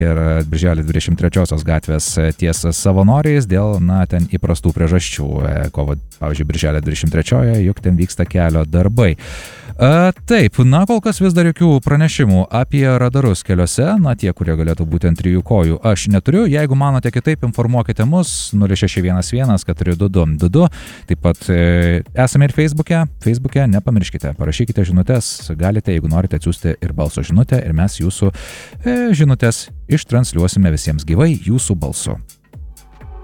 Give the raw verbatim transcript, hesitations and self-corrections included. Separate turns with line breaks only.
ir birželio dvidešimt trečiosios gatvės ties Savanoriais dėl, na, ten įprastų priežasčių. Kovo, pavyzdžiui, birželio dvidešimt trečiojoje, juk ten vyksta kelio darbai. A, taip, na, kol kas vis dar jokių pranešimų apie radarus keliuose, na, tie, kurie galėtų būti ant trijų kojų, aš neturiu. Jeigu manote kitaip, informuokite mus nulis šeši vienas vienas keturi du du du du. Taip pat e, esame ir Facebook'e. Facebook'e nepamirškite, parašykite žinutės, galite, jeigu norite, atsiųsti ir balso žinutę ir mes jūsų e, žinutės ištransliuosime visiems gyvai jūsų balsu.